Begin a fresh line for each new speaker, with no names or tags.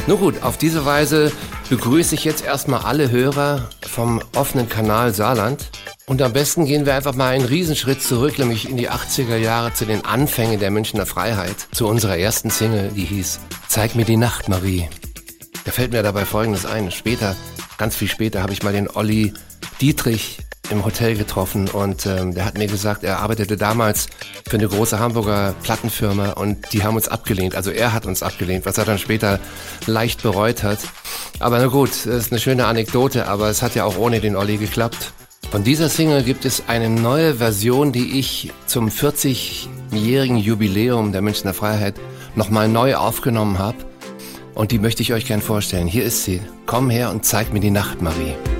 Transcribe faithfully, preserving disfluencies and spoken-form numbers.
Nun gut, auf diese Weise begrüße ich jetzt erstmal alle Hörer vom offenen Kanal Saarland. Und am besten gehen wir einfach mal einen Riesenschritt zurück, nämlich in die achtziger Jahre, zu den Anfängen der Münchner Freiheit, zu unserer ersten Single, die hieß Zeig mir die Nacht, Marie. Da fällt mir dabei Folgendes ein. Später, ganz viel später, habe ich mal den Olli Dietrich im Hotel getroffen und ähm, der hat mir gesagt, er arbeitete damals für eine große Hamburger Plattenfirma und die haben uns abgelehnt. Also er hat uns abgelehnt, was er dann später leicht bereut hat. Aber na gut, das ist eine schöne Anekdote, aber es hat ja auch ohne den Olli geklappt. Von dieser Single gibt es eine neue Version, die ich zum vierzigjährigen Jubiläum der Münchner Freiheit nochmal neu aufgenommen habe. Und die möchte ich euch gern vorstellen. Hier ist sie. Komm her und zeig mir die Nacht, Marie.